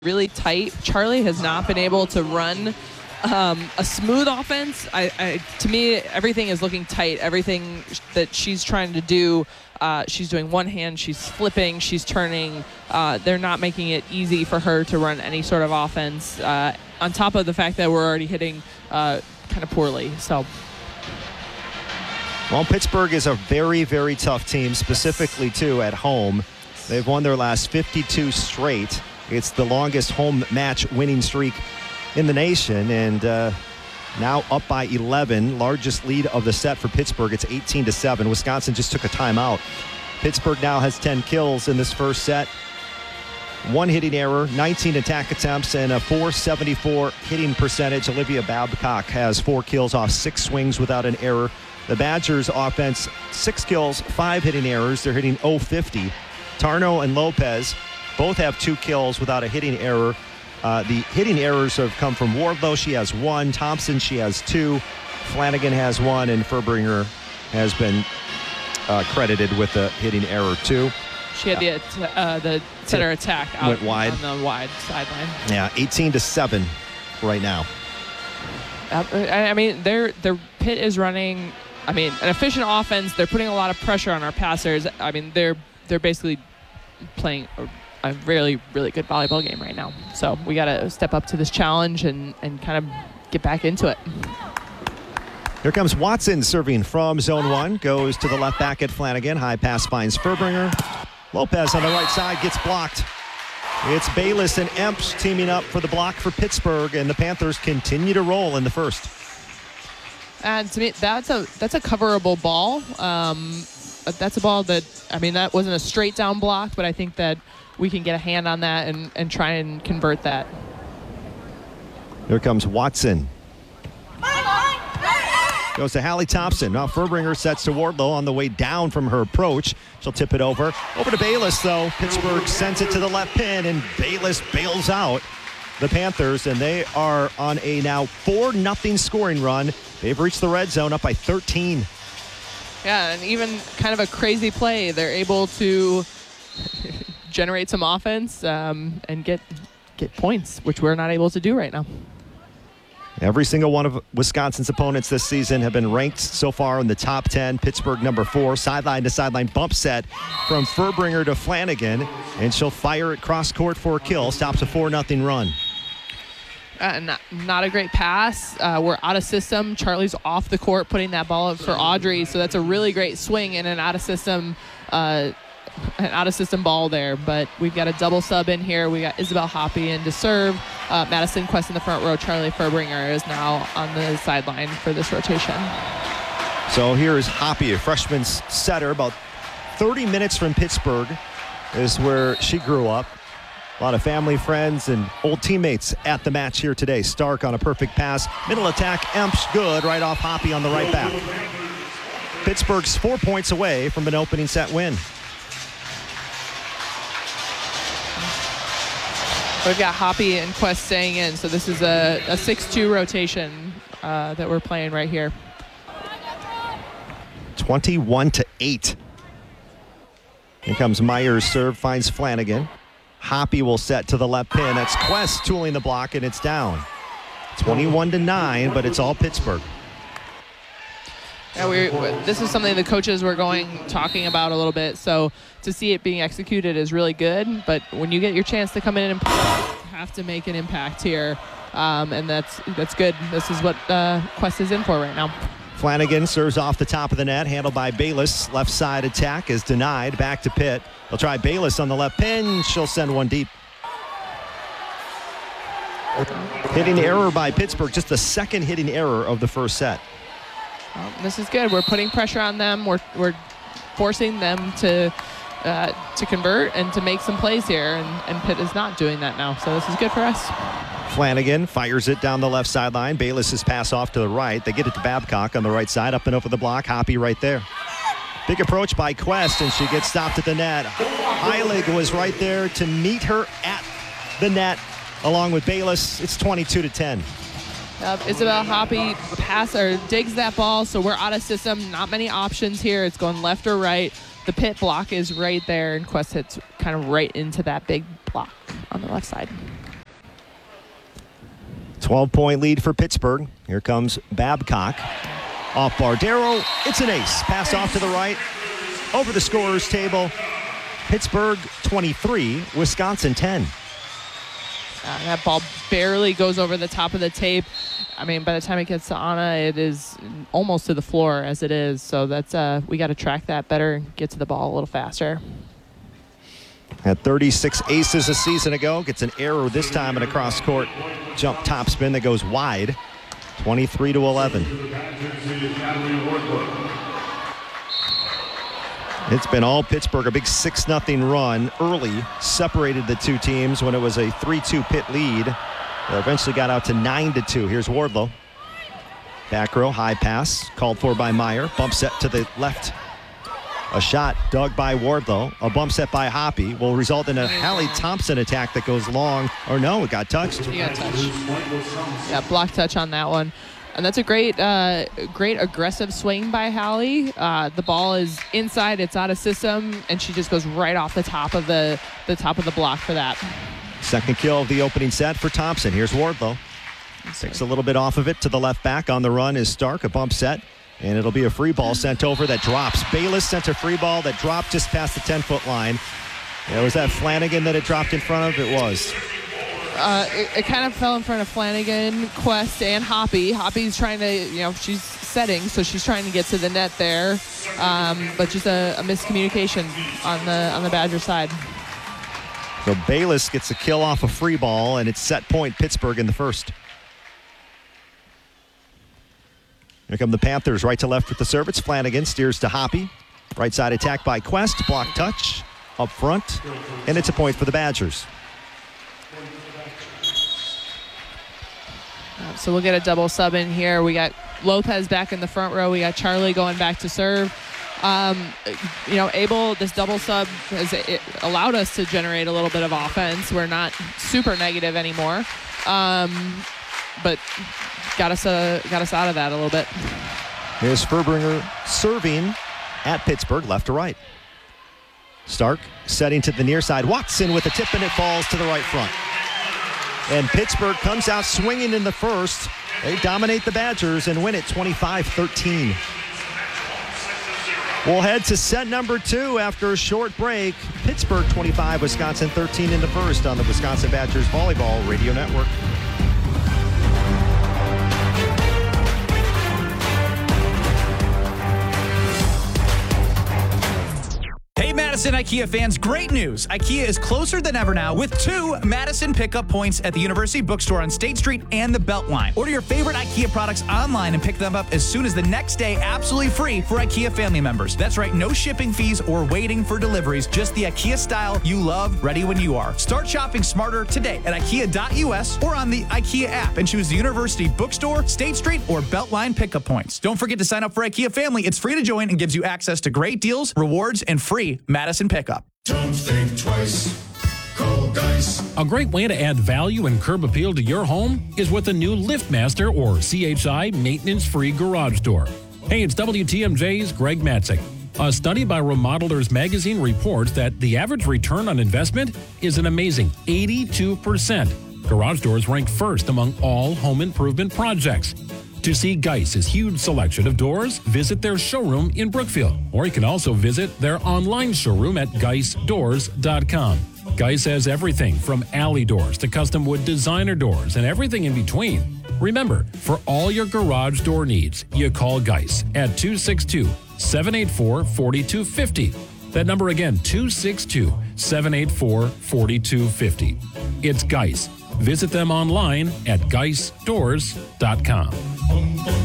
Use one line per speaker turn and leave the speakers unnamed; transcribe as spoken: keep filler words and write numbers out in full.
really tight. Charlie has not been able to run um, a smooth offense. I, I, to me, everything is looking tight. Everything that she's trying to do, uh, she's doing one hand, she's flipping, she's turning. Uh, they're not making it easy for her to run any sort of offense, uh, on top of the fact that we're already hitting uh, kind of poorly. So.
Well, Pittsburgh is a very, very tough team, specifically, too, at home. They've won their last fifty-two straight. It's the longest home match winning streak in the nation, and uh, now up by eleven. Largest lead of the set for Pittsburgh. It's eighteen to seven. Wisconsin just took a timeout. Pittsburgh now has ten kills in this first set. One hitting error, nineteen attack attempts, and a four seventy-four hitting percentage. Olivia Babcock has four kills off six swings without an error. The Badgers offense, six kills, five hitting errors. They're hitting oh fifty. Tarno and Lopez both have two kills without a hitting error. Uh, the hitting errors have come from Wardlow. She has one. Thompson, she has two. Flanagan has one. And Furbringer has been uh, credited with a hitting error, too.
She had the uh, the center attack out
went wide.
on the wide sideline.
Yeah, eighteen to seven right now.
Uh, I mean, their their Pitt is running, I mean, an efficient offense. They're putting a lot of pressure on our passers. I mean, they're they're basically playing a, a really, really good volleyball game right now. So we got to step up to this challenge and, and kind of get back into it.
Here comes Watson serving from zone one. Goes to the left back at Flanagan. High pass finds Furbringer. Lopez on the right side gets blocked. It's Bayless and Emps teaming up for the block for Pittsburgh, and the Panthers continue to roll in the first.
And to me, that's a that's a coverable ball. Um, that's a ball that, I mean, that wasn't a straight down block, but I think that we can get a hand on that and, and try and convert that.
Here comes Watson. Goes to Hallie Thompson. Now Furbringer sets to Wardlow on the way down from her approach. She'll tip it over. Over to Bayless, though. Pittsburgh sends it to the left pin, and Bayless bails out the Panthers, and they are on a now four nothing scoring run. They've reached the red zone up by thirteen.
Yeah, and even kind of a crazy play. They're able to generate some offense um, and get get points, which we're not able to do right now.
Every single one of Wisconsin's opponents this season have been ranked so far in the top ten. Pittsburgh number four, sideline to sideline bump set from Furbringer to Flanagan, and she'll fire it cross court for a kill. Stops a four nothing run.
Uh, not, not a great pass. Uh, we're out of system. Charlie's off the court putting that ball up for Audrey, so that's a really great swing and an out of system uh, an out of system ball there. But we've got a double sub in here. We got Isabel Hoppy in to serve. Uh, Madison Quest in the front row. Charlie Furbringer is now on the sideline for this rotation.
So here is Hoppy, a freshman setter, about thirty minutes from Pittsburgh is where she grew up. A lot of family, friends, and old teammates at the match here today. Stark on a perfect pass. Middle attack, Emps good, right off Hoppy on the right back. Pittsburgh's four points away from an opening set win.
We've got Hoppy and Quest staying in, so this is a, a six two rotation uh, that we're playing right here.
twenty-one to eight. Here comes Myers' serve, finds Flanagan. Hoppy will set to the left pin. That's Quest tooling the block, and it's down. twenty-one to nine, but it's all Pittsburgh.
Yeah, we this is something the coaches were going talking about a little bit. So to see it being executed is really good. But when you get your chance to come in and play, you have to make an impact here, um, and that's that's good. This is what uh, Quest is in for right now.
Flanagan serves off the top of the net, handled by Bayless. Left side attack is denied. Back to Pitt. They'll try Bayless on the left pin. She'll send one deep. Hitting error by Pittsburgh. Just the second hitting error of the first set.
Well, this is good. We're putting pressure on them. We're we're forcing them to uh, to convert and to make some plays here, and, and Pitt is not doing that now. So this is good for us.
Flanagan fires it down the left sideline. Bayless's pass off to the right. They get it to Babcock on the right side, up and over the block. Hoppy right there. Big approach by Quest, and she gets stopped at the net. Heilig was right there to meet her at the net, along with Bayless. It's twenty-two to ten.
Uh, Isabel Hoppy pass or digs that ball, so we're out of system. Not many options here. It's going left or right. The Pitt block is right there, and Quest hits kind of right into that big block on the left side.
twelve-point lead for Pittsburgh. Here comes Babcock. Off Bardero. It's an ace. Pass off to the right. Over the scorer's table. Pittsburgh twenty-three, Wisconsin ten.
Uh, that ball barely goes over the top of the tape. I mean, by the time it gets to Anna, it is almost to the floor as it is. So that's uh, we got to track that better and get to the ball a little faster.
Had thirty-six aces a season ago. Gets an error this time in a cross-court jump topspin that goes wide. twenty-three to eleven. It's been all Pittsburgh, a big six nothing run early, separated the two teams when it was a three two Pitt lead. They eventually got out to nine to two. Here's Wardlow. Back row, high pass, called for by Meyer. Bump set to the left. A shot dug by Wardlow. A bump set by Hoppe will result in a Hallie Thompson attack that goes long. Or no, it got touched.
You got touched. Yeah, block touch on that one. And that's a great, uh, great aggressive swing by Hallie. Uh, the ball is inside, it's out of system, and she just goes right off the top of the the top of the block for that.
Second kill of the opening set for Thompson. Here's Wardlow. Takes a little bit off of it to the left back. On the run is Stark, a bump set, and it'll be a free ball sent over that drops. Bayless sent a free ball that dropped just past the ten-foot line. Yeah, was that Flanagan that it dropped in front of? It was.
Uh, it, it kind of fell in front of Flanagan, Quest, and Hoppe. Hoppe's trying to, you know, she's setting, so she's trying to get to the net there, um, but just a, a miscommunication on the on the Badger side.
So Bayless gets a kill off a free ball, and it's set point Pittsburgh in the first. Here come the Panthers, right to left with the serve. It's Flanagan, steers to Hoppe. Right side attack by Quest, block touch, up front, and it's a point for the Badgers.
So we'll get a double sub in here. We got Lopez back in the front row. We got Charlie going back to serve. Um, you know, Abel, this double sub has it allowed us to generate a little bit of offense. We're not super negative anymore, um, but got us uh, got us out of that a little bit.
Here's Furbringer serving at Pittsburgh, left to right. Stark setting to the near side. Watson with a tip, and it falls to the right front. And Pittsburgh comes out swinging in the first. They dominate the Badgers and win it twenty-five thirteen. We'll head to set number two after a short break. Pittsburgh twenty-five, Wisconsin thirteen in the first on the Wisconsin Badgers Volleyball Radio Network.
Hey, Madison IKEA fans, great news. IKEA is closer than ever now with two Madison pickup points at the University Bookstore on State Street and the Beltline. Order your favorite IKEA products online and pick them up as soon as the next day, absolutely free for IKEA family members. That's right, no shipping fees or waiting for deliveries, just the IKEA style you love, ready when you are. Start shopping smarter today at ikea dot U S or on the IKEA app and choose the University Bookstore, State Street, or Beltline pickup points. Don't forget to sign up for IKEA Family. It's free to join and gives you access to great deals, rewards, and free Madison pickup.
Don't think twice. Call Geis.
A great way to add value and curb appeal to your home is with a new LiftMaster or C H I maintenance-free garage door. Hey, it's W T M J's Greg Matzik. A study by Remodelers Magazine reports that the average return on investment is an amazing eighty-two percent. Garage doors rank first among all home improvement projects. To see Geis's huge selection of doors, visit their showroom in Brookfield, or you can also visit their online showroom at geis doors dot com. Geis has everything from alley doors to custom wood designer doors and everything in between. Remember, for all your garage door needs, you call Geis at two six two, seven eight four, four two five zero. That number again, two six two, seven eight four, four two five zero. It's Geis. Visit them online at geis doors dot com.